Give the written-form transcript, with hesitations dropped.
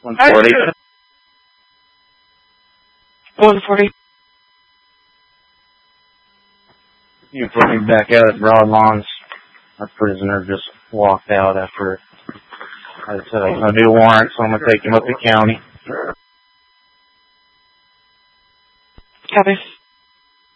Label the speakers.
Speaker 1: 140.
Speaker 2: 140.
Speaker 1: You put me back out at Broadlawns. Our prisoner just walked out after I said I was going to do a warrant, so I'm going to take him up to county.
Speaker 2: Copy.